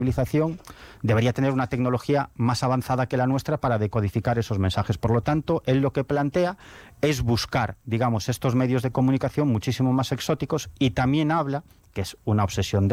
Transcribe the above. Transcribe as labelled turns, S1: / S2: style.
S1: civilización debería tener una tecnología más avanzada que la nuestra para decodificar esos mensajes. Por lo tanto, él lo que plantea es buscar, digamos, estos medios de comunicación muchísimo más exóticos, y también habla, que es una obsesión de